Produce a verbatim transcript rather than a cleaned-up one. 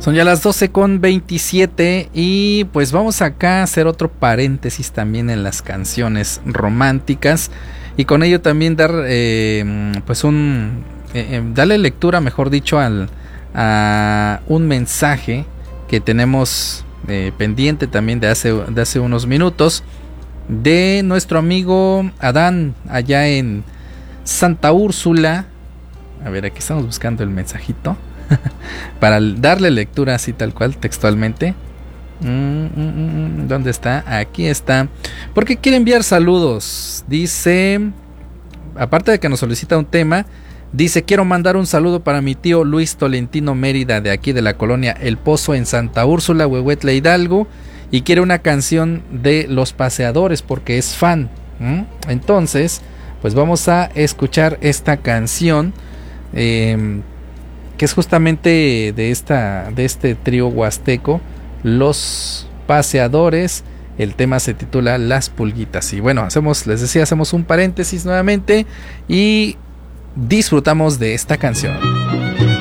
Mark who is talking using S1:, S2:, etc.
S1: Son ya las doce con veintisiete y pues vamos acá a hacer otro paréntesis también en las canciones románticas y con ello también dar eh, pues un eh, eh, darle lectura, mejor dicho, al a un mensaje que tenemos eh, pendiente también de hace de hace unos minutos de nuestro amigo Adán allá en Santa Úrsula. A ver, aquí estamos buscando el mensajito para darle lectura así tal cual, textualmente. ¿Dónde está? Aquí está. Porque quiere enviar saludos. Dice, aparte de que nos solicita un tema, dice: quiero mandar un saludo para mi tío Luis Tolentino Mérida, de aquí de la colonia El Pozo en Santa Úrsula, Huehuetla, Hidalgo, y quiere una canción de Los Paseadores porque es fan. ¿Mm? Entonces, pues vamos a escuchar esta canción. Eh, que es justamente de esta de este trío huasteco, Los Paseadores. El tema se titula Las Pulguitas. Y bueno, hacemos, les decía, hacemos un paréntesis nuevamente y disfrutamos de esta canción.